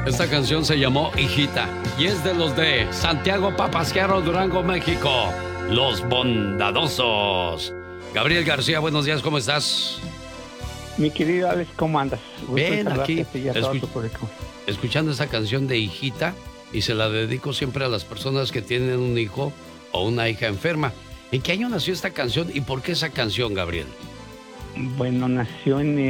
Esta canción se llamó Hijita y es de los de Santiago Papasquiaro, Durango, México. Los Bondadosos. Gabriel García, buenos días, ¿cómo estás? Mi querido Alex, ¿cómo andas? Bien, aquí escuchando esa canción de Hijita y se la dedico siempre a las personas que tienen un hijo o una hija enferma. ¿En qué año nació esta canción y por qué esa canción, Gabriel? Bueno, nació en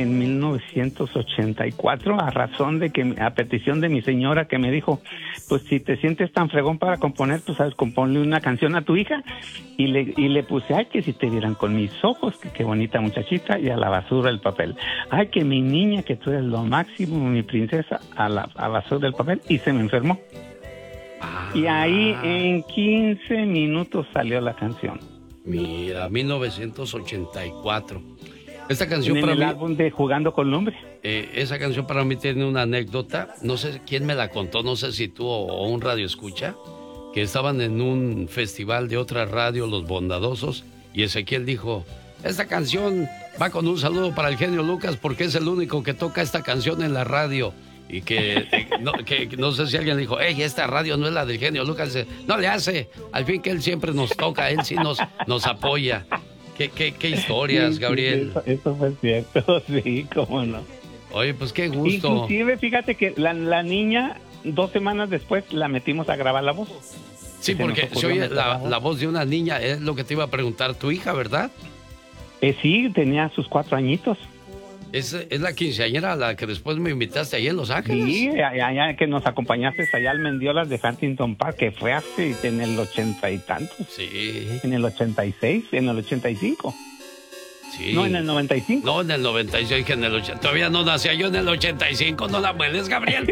1984 a petición de mi señora que me dijo, pues si te sientes tan fregón para componer, pues sabes, componle una canción a tu hija. Y le puse, ay, que si te vieran con mis ojos, que qué bonita muchachita, y a la basura el papel. Ay, que mi niña, que tú eres lo máximo, mi princesa, a la basura el papel, y se me enfermó. Y ahí en 15 minutos salió la canción. Mira, 1984. Esta canción en para el mí, álbum de Jugando con Lumbre. Esa canción para mí tiene una anécdota. No sé quién me la contó, no sé si tú o un radio escucha, que estaban en un festival de otra radio, Los Bondadosos, y Ezequiel dijo, esta canción va con un saludo para el genio Lucas porque es el único que toca esta canción en la radio. Y que no sé si alguien dijo, esta radio no es la del genio Lucas. Dice, no le hace, al fin que él siempre nos toca, él sí nos apoya. ¿Qué historias, sí, Gabriel? Eso fue cierto, sí, cómo no. Oye, pues qué gusto. Inclusive, fíjate que la niña, 2 semanas después, la metimos a grabar la voz. Sí, porque se oye la voz de una niña, es lo que te iba a preguntar, tu hija, ¿verdad? Sí, tenía sus 4 añitos. ¿Es la quinceañera a la que después me invitaste allá en Los Ángeles? Sí, allá que nos acompañaste allá al Mendiolas de Huntington Park, que fue hace en el 80 y tantos. Sí. En el 86, en el 85. Sí. No, en el 95. No, en el 96, que en el 80. Todavía no nacía yo en el 85, no la mueles, Gabriel.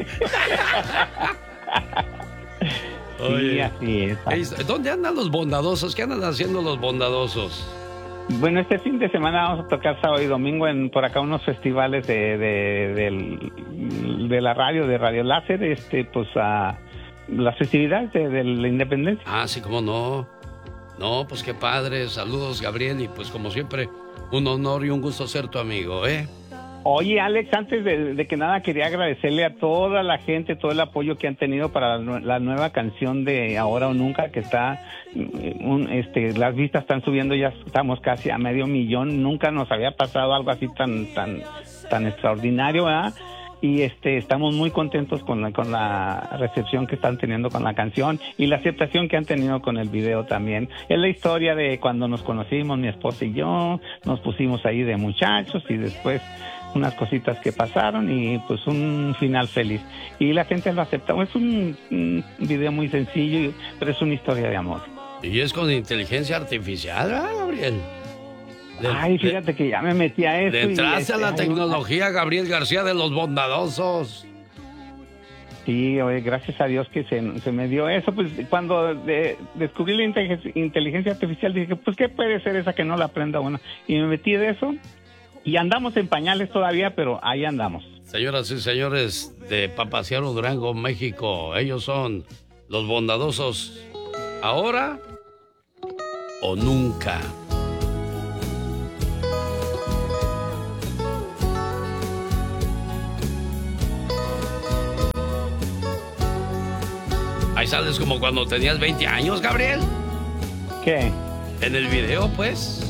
Oye, sí, así es. ¿Dónde andan los bondadosos? ¿Qué andan haciendo los bondadosos? Bueno, este fin de semana vamos a tocar sábado y domingo por acá unos festivales de la radio, de Radio Láser, pues a las festividades de la independencia. Ah, sí, cómo no. No, pues qué padre. Saludos, Gabriel, y pues como siempre, un honor y un gusto ser tu amigo, ¿eh? Oye, Alex, antes de que nada quería agradecerle a toda la gente, todo el apoyo que han tenido para la nueva canción de Ahora o Nunca, que está, las vistas están subiendo, ya estamos casi a 500,000. Nunca nos había pasado algo así tan extraordinario, ¿verdad? Y estamos muy contentos con la recepción que están teniendo con la canción y la aceptación que han tenido con el video también. Es la historia de cuando nos conocimos, mi esposa y yo, nos pusimos ahí de muchachos y después unas cositas que pasaron y pues un final feliz. Y la gente lo acepta. Es un video muy sencillo, pero es una historia de amor. Y es con inteligencia artificial, ¿verdad, Gabriel? Ay, fíjate que ya me metí a eso. Le entraste a la tecnología, Gabriel García, de los bondadosos. Sí, oye, gracias a Dios que se me dio eso. Pues cuando descubrí la inteligencia artificial dije, pues ¿qué puede ser esa que no la aprenda uno? Y me metí de eso. Y andamos en pañales todavía, pero ahí andamos. Señoras y señores de Papasquiaro, Durango, México, ellos son los bondadosos. ¿Ahora o nunca? Ahí sales como cuando tenías 20 años, Gabriel. ¿Qué? En el video, pues.